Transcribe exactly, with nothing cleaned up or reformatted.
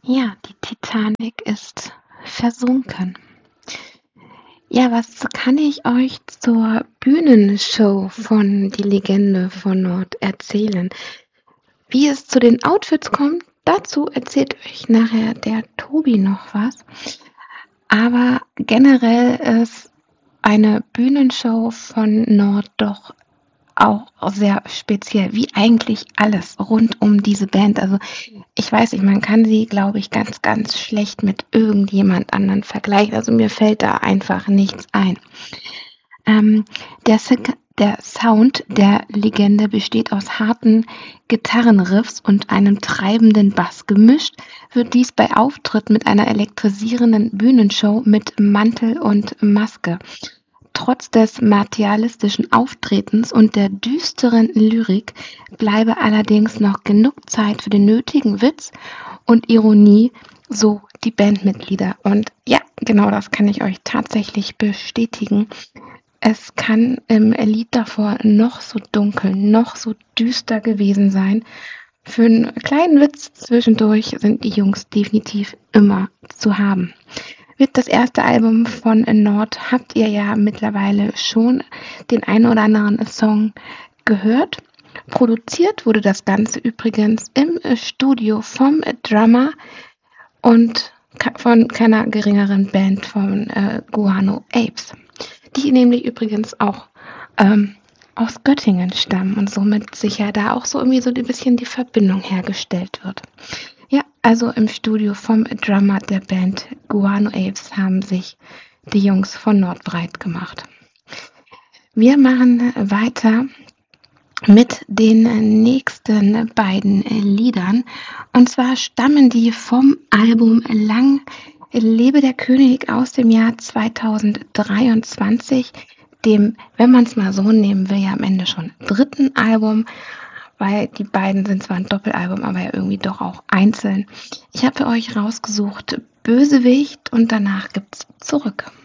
Ja, die Titanic ist versunken. Ja, was kann ich euch zur Bühnenshow von „Die Legende von Nord“ erzählen? Wie es zu den Outfits kommt, dazu erzählt euch nachher der Tobi noch was. Aber generell ist eine Bühnenshow von Nord doch auch sehr speziell, wie eigentlich alles rund um diese Band. Also, ich weiß nicht, man kann sie, glaube ich, ganz, ganz schlecht mit irgendjemand anderen vergleichen. Also, mir fällt da einfach nichts ein. Ähm, der Sik der Sound der Legende besteht aus harten Gitarrenriffs und einem treibenden Bass. Gemischt wird dies bei Auftritten mit einer elektrisierenden Bühnenshow mit Mantel und Maske. Trotz des martialistischen Auftretens und der düsteren Lyrik bleibe allerdings noch genug Zeit für den nötigen Witz und Ironie, so die Bandmitglieder. Und ja, genau das kann ich euch tatsächlich bestätigen. Es kann im Lied davor noch so dunkel, noch so düster gewesen sein. Für einen kleinen Witz zwischendurch sind die Jungs definitiv immer zu haben. Wird das erste Album von Nord, habt ihr ja mittlerweile schon den einen oder anderen Song gehört. Produziert wurde das Ganze übrigens im Studio vom Drummer und von keiner geringeren Band von äh, Guano Apes, die nämlich übrigens auch ähm, aus Göttingen stammen und somit sicher da auch so irgendwie so ein bisschen die Verbindung hergestellt wird. Ja, also im Studio vom Drummer der Band Guano Apes haben sich die Jungs von Nord breit gemacht. Wir machen weiter mit den nächsten beiden Liedern. Und zwar stammen die vom Album Lang lebe der König aus dem Jahr zweitausenddreiundzwanzig, dem, wenn man es mal so nehmen will, ja am Ende schon dritten Album, weil die beiden sind zwar ein Doppelalbum, aber ja irgendwie doch auch einzeln. Ich habe für euch rausgesucht Bösewicht und danach gibt's zurück.